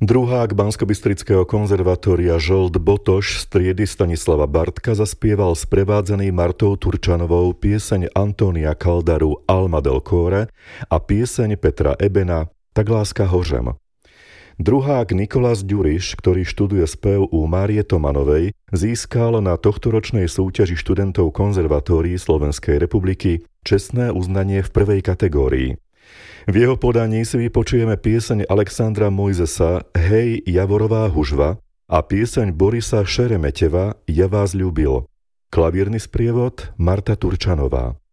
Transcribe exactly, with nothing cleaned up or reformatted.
Druhák Banskobystrického konzervatória Žolt Botoš z triedy Stanislava Bartka zaspieval sprevádzaný Martou Turčanovou pieseň Antónia Kaldaru Alma del Core a pieseň Petra Ebena Tak láska hořem. Druhák Nikolás Ďuriš, ktorý študuje spev u Márie Tomanovej, získal na tohtoročnej súťaži študentov konzervatórií Slovenskej republiky čestné uznanie v prvej kategórii. V jeho podaní si vypočujeme pieseň Alexandra Mojzesa Hej, Javorová hužva a pieseň Borisa Šeremeteva Ja vás ľúbil. Klavírny sprievod Marta Turčanová.